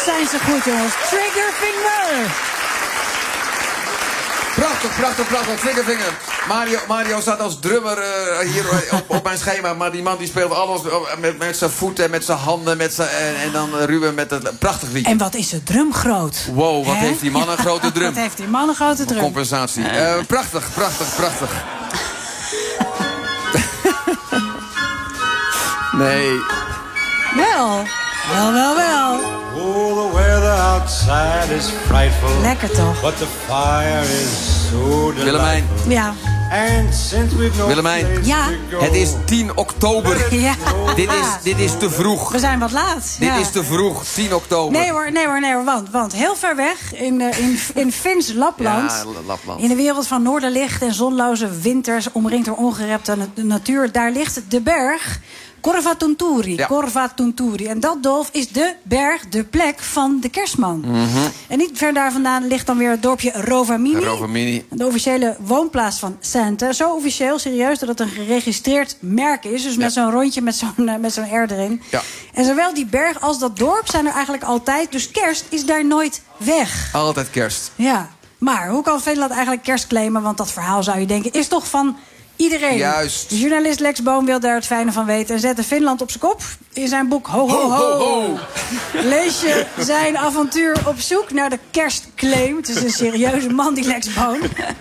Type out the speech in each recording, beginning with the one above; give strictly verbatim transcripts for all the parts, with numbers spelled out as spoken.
zijn ze goed, jongens. Triggerfinger. Prachtig, prachtig, prachtig. Triggerfinger. Mario, Mario staat als drummer uh, hier op, op mijn schema. Maar die man die speelt alles met, met zijn voeten, met zijn handen. Met zijn, en, en dan uh, Ruben met het prachtig liedje. En wat is de drum groot. Wow, wat He? heeft die man een grote drum. Wat heeft die man een grote drum. Compensatie. Uh, prachtig, prachtig, prachtig. Nee. Wel, wel, wel, wel. Oh, the weather outside is frightful. Lekker toch? But the fire is so delightful. Willemijn. Ja. And since we've no Willemijn. place Ja. to go, Het is tien oktober. Ja. Dit is, dit is te vroeg. We zijn wat laat. Dit ja. is te vroeg, tien oktober. Nee hoor, nee hoor, nee hoor. Want, want heel ver weg, in, uh, in, in Fins Lapland... Ja, Lapland. In de wereld van noorderlicht en zonloze winters... omringd door ongerepte na- natuur... daar ligt de berg... Korvatunturi, Ja. Korvatunturi. En dat, Dolf, is de berg, de plek van de kerstman. Mm-hmm. En niet ver daar vandaan ligt dan weer het dorpje Rovamini. Rovamini. De officiële woonplaats van Santa. Zo officieel, serieus, dat het een geregistreerd merk is. Dus met Ja. zo'n rondje, met zo'n uh, met zo'n R erin. Ja. En zowel die berg als dat dorp zijn er eigenlijk altijd. Dus kerst is daar nooit weg. Altijd kerst. Ja. Maar hoe kan Finland eigenlijk kerst claimen? Want dat verhaal, zou je denken, is toch van... iedereen. Juist. De journalist Lex Boom wil daar het fijne van weten... en zette Finland op zijn kop in zijn boek Ho Ho Ho. Ho, ho, ho. Lees je zijn avontuur op zoek naar de kerstclaim. Het is een serieuze man, die Lex Boom.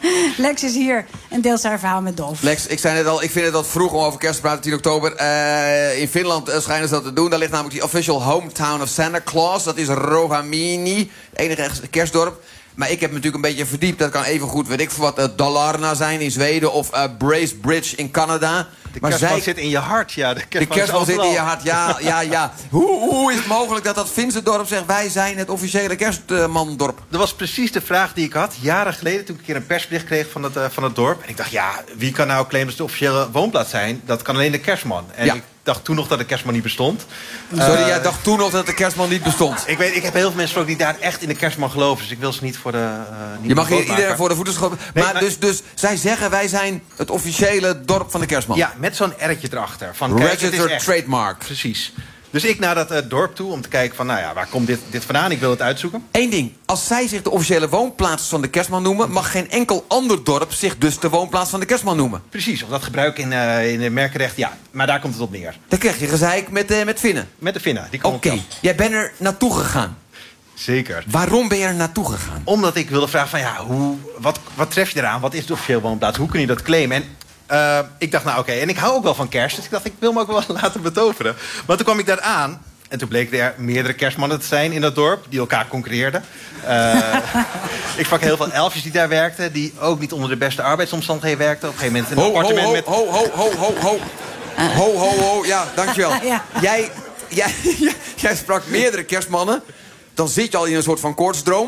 Lex is hier en deelt zijn verhaal met Dolf. Lex, ik zei net al, ik vind het wat vroeg om over kerst te praten, tien oktober. Uh, in Finland uh, schijnen ze dat te doen. Daar ligt namelijk die official hometown of Santa Claus. Dat is Rovamini, het enige kerstdorp. Maar ik heb me natuurlijk een beetje verdiept. Dat kan even goed, weet ik veel wat, uh, Dalarna zijn in Zweden... of uh, Bracebridge in Canada. De maar kerstman zij... zit in je hart, ja. De De kerstman, kerstman zit in je overal. hart, ja, ja, ja. Hoe, hoe is het mogelijk dat dat Finse dorp zegt... wij zijn het officiële kerstmandorp? Dat was precies de vraag die ik had, jaren geleden... toen ik een keer een persbericht kreeg van het, uh, van het dorp. En ik dacht, ja, wie kan nou claimen dat het de officiële woonplaats zijn? Dat kan alleen de kerstman. En Ja. ik dacht toen nog dat de kerstman niet bestond. Sorry, Uh, jij dacht toen nog dat de kerstman niet bestond. Ik weet, ik heb heel veel mensen gesproken die daar echt in de kerstman geloven. Dus ik wil ze niet voor de... Uh, niet Je mag voor hier de iedereen maken. voor de voeten schoppen. Nee, maar maar- dus, dus zij zeggen, wij zijn het officiële dorp van de kerstman. Ja, met zo'n erretje erachter. Van, kijk, het is Registered echt. trademark. Precies. Dus ik naar dat uh, dorp toe om te kijken van, nou ja, waar komt dit, dit vandaan? Ik wil het uitzoeken. Eén ding, als zij zich de officiële woonplaats van de kerstman noemen... mag geen enkel ander dorp zich dus de woonplaats van de kerstman noemen. Precies, of dat gebruik in, uh, in de merkenrecht, ja. Maar daar komt het op neer. Dan krijg je gezeik met, uh, met Finnen. Met de Finna, die Oké, komt dan. jij bent er naartoe gegaan. Zeker. Waarom ben je er naartoe gegaan? Omdat ik wilde vragen van, ja, hoe, wat, wat tref je eraan? Wat is de officiële woonplaats? Hoe kun je dat claimen? En uh, ik dacht, nou oké, en ik hou ook wel van kerst. Dus ik dacht, ik wil me ook wel laten betoveren. Maar toen kwam ik daar aan... En toen bleken er meerdere kerstmannen te zijn in dat dorp... die elkaar concurreerden. Uh, ik sprak heel veel elfjes die daar werkten... die ook niet onder de beste arbeidsomstandigheden werkten. Op een gegeven moment in een Ho, ho, appartement ho, met... ho, ho, ho, ho, ho. Ho, ho, ho, ja, dankjewel. Ja. Jij, jij, jij sprak meerdere kerstmannen. Dan zit je al in een soort van koortsdroom.